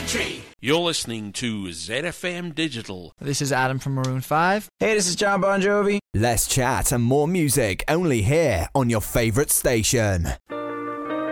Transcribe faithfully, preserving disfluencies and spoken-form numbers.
Country. You're listening to Z F M Digital. This is Adam from Maroon five. Hey, this is John Bon Jovi. Less chat and more music only here on your favourite station.